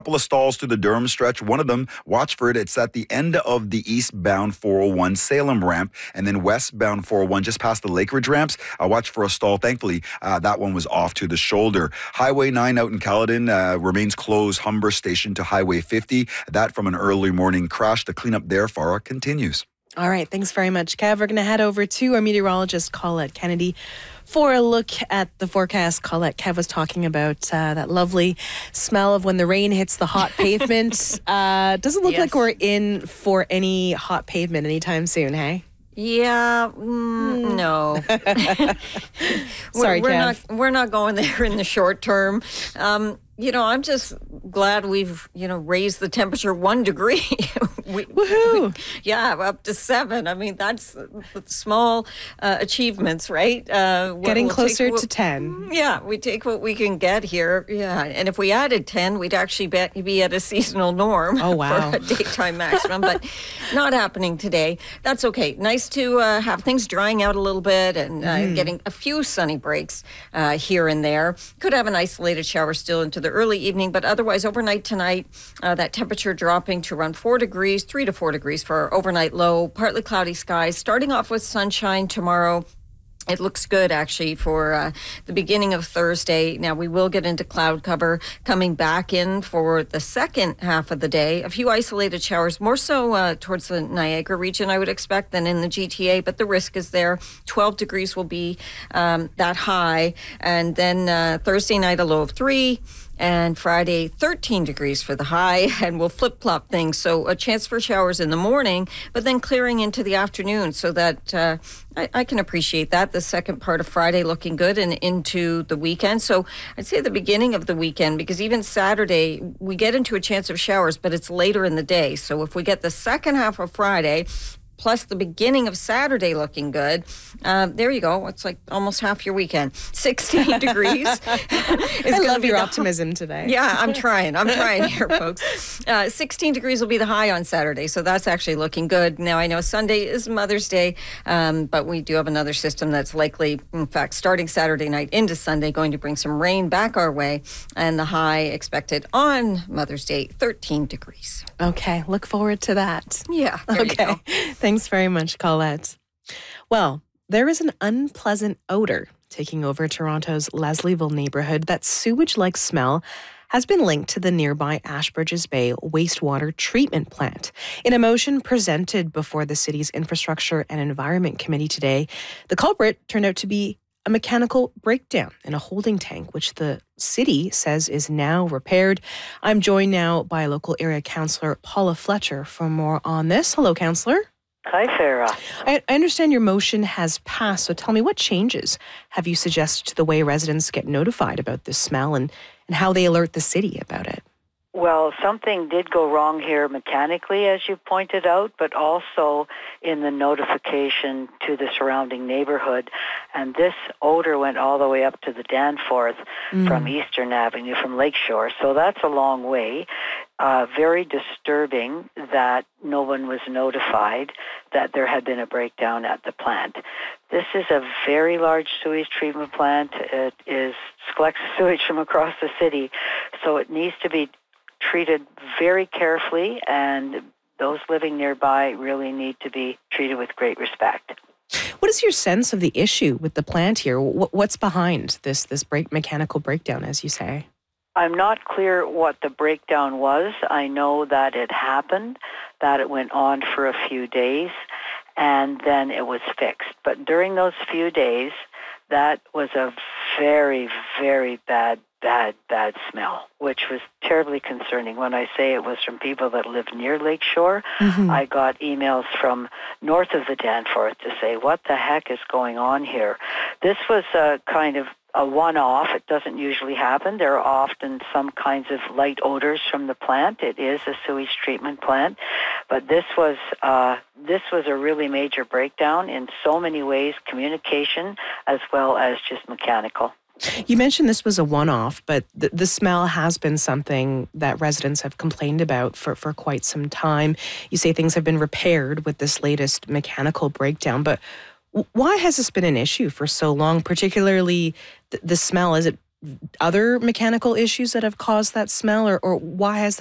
Couple of stalls through the Durham stretch. One of them, watch for it. It's at the end of the eastbound 401 Salem ramp, and then westbound 401 just past the Lakeridge ramps. Watch for a stall. Thankfully, that one was off to the shoulder. Highway 9 out in Caledon remains closed. Humber Station to Highway 50. That from an early morning crash. The cleanup there, Farah, continues. All right, thanks very much, Kev. We're going to head over to our meteorologist, Colette Kennedy, for a look at the forecast. Colette, Kev was talking about that lovely smell of when the rain hits the hot pavement. Doesn't look like we're in for any hot pavement anytime soon, hey? Yeah, no. Sorry, Kev. We're not going there in the short term. I'm just glad we've, raised the temperature 1 degree. Woohoo! Yeah, up to 7. I mean, that's small achievements, right? Getting closer to 10. Yeah, we take what we can get here. Yeah, and if we added 10, we'd actually be at a seasonal norm for a daytime maximum, but not happening today. That's okay. Nice to have things drying out a little bit and getting a few sunny breaks here and there. Could have an isolated shower still into the early evening, but otherwise overnight tonight, that temperature dropping to around 4 degrees, 3 to 4 degrees for our overnight low, partly cloudy skies, starting off with sunshine tomorrow. It looks good, actually, for the beginning of Thursday. Now, we will get into cloud cover coming back in for the second half of the day. A few isolated showers, more so towards the Niagara region, I would expect, than in the GTA, but the risk is there. 12 degrees will be that high. And then Thursday night, a low of 3. And Friday, 13 degrees for the high, and we'll flip-flop things. So a chance for showers in the morning, but then clearing into the afternoon, so that I can appreciate that. The second part of Friday looking good and into the weekend. So I'd say the beginning of the weekend, because even Saturday, we get into a chance of showers, but it's later in the day. So if we get the second half of Friday, plus the beginning of Saturday looking good. There you go. It's like almost half your weekend. 16 degrees. I love your optimism today. Yeah, I'm trying here, folks. 16 degrees will be the high on Saturday, so that's actually looking good. Now, I know Sunday is Mother's Day, but we do have another system that's likely, in fact, starting Saturday night into Sunday, going to bring some rain back our way, and the high expected on Mother's Day, 13 degrees. Okay, look forward to that. Yeah, okay. Thanks very much, Colette. Well, there is an unpleasant odor taking over Toronto's Leslieville neighborhood. That sewage-like smell has been linked to the nearby Ashbridges Bay wastewater treatment plant. In a motion presented before the city's Infrastructure and Environment Committee today, the culprit turned out to be a mechanical breakdown in a holding tank, which the city says is now repaired. I'm joined now by local area councillor Paula Fletcher for more on this. Hello, councillor. Hi, Farah. I understand your motion has passed, so tell me, what changes have you suggested to the way residents get notified about this smell and how they alert the city about it? Well, something did go wrong here mechanically, as you pointed out, but also in the notification to the surrounding neighborhood. And this odor went all the way up to the Danforth from Eastern Avenue, from Lakeshore. So that's a long way. Very disturbing that no one was notified that there had been a breakdown at the plant. This is a very large sewage treatment plant. It collects sewage from across the city, so it needs to be treated very carefully, and those living nearby really need to be treated with great respect. What is your sense of the issue with the plant here? What's behind this mechanical breakdown, as you say? I'm not clear what the breakdown was. I know that it happened, that it went on for a few days, and then it was fixed. But during those few days, that was a very, very bad smell, which was terribly concerning. When I say it was from people that live near Lakeshore, I got emails from north of the Danforth to say, what the heck is going on here? This was a kind of a one-off. It doesn't usually happen. There are often some kinds of light odors from the plant. It is a sewage treatment plant, but this was a really major breakdown in so many ways, communication as well as just mechanical. You mentioned this was a one-off, but the smell has been something that residents have complained about for quite some time. You say things have been repaired with this latest mechanical breakdown, but why has this been an issue for so long, particularly the smell? Is it other mechanical issues that have caused that smell, or why has